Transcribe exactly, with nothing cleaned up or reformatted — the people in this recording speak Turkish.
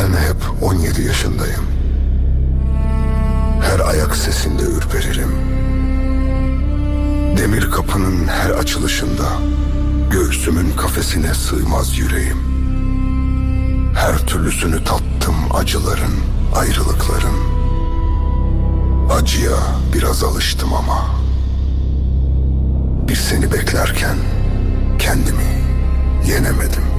Ben hep on yedi yaşındayım. Her ayak sesinde ürperirim. Demir kapının her açılışında göğsümün kafesine sığmaz yüreğim. Her türlüsünü tattım acıların, ayrılıkların. Acıya biraz alıştım ama bir seni beklerken kendimi yenemedim.